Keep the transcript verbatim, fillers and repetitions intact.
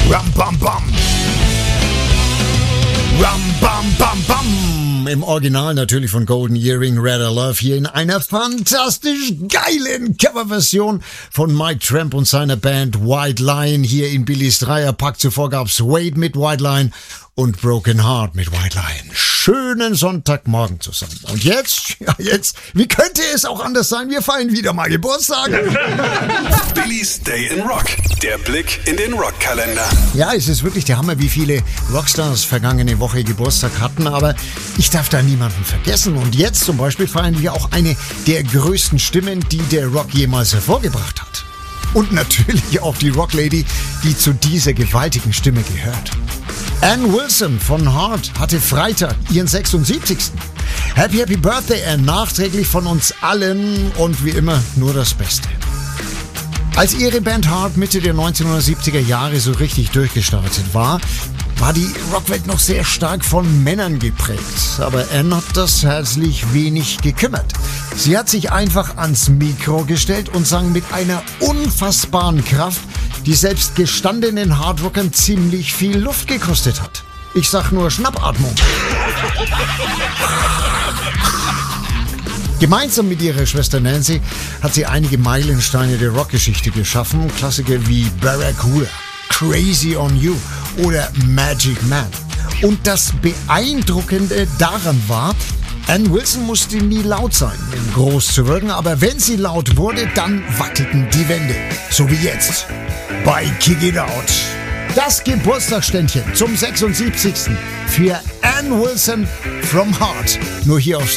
Ram bam bam. Ram bam bam bam. Im Original natürlich von Golden Earring, Rather Love, hier in einer fantastisch geilen Coverversion von Mike Tramp und seiner Band White Lion hier in Billys Dreierpack. Zuvor gab's Wade mit White Lion und Broken Heart mit White Lion. Schönen Sonntagmorgen zusammen. Und jetzt, ja jetzt, wie könnte es auch anders sein? Wir feiern wieder mal Geburtstag. Billys Day in Rock. Der Blick in den Rockkalender. Ja, es ist wirklich der Hammer, wie viele Rockstars vergangene Woche Geburtstag hatten, aber ich darf da niemanden vergessen. Und jetzt zum Beispiel feiern wir auch eine der größten Stimmen, die der Rock jemals hervorgebracht hat. Und natürlich auch die Rocklady, die zu dieser gewaltigen Stimme gehört. Ann Wilson von Heart hatte Freitag ihren sechsundsiebzigsten Happy, happy Birthday, Ann, nachträglich von uns allen und wie immer nur das Beste. Als ihre Band Heart Mitte der neunzehnhundertsiebziger Jahre so richtig durchgestartet war, war die Rockwelt noch sehr stark von Männern geprägt. Aber Ann hat das herzlich wenig gekümmert. Sie hat sich einfach ans Mikro gestellt und sang mit einer unfassbaren Kraft, die selbst gestandenen Hardrockern ziemlich viel Luft gekostet hat. Ich sag nur Schnappatmung. Gemeinsam mit ihrer Schwester Nancy hat sie einige Meilensteine der Rockgeschichte geschaffen. Klassiker wie Barracuda, Crazy on You oder Magic Man. Und das Beeindruckende daran war, Ann Wilson musste nie laut sein, um groß zu wirken, aber wenn sie laut wurde, dann wackelten die Wände. So wie jetzt bei Kick It Out. Das Geburtstagsständchen zum sechsundsiebzigsten für Ann Wilson from Heart. Nur hier auf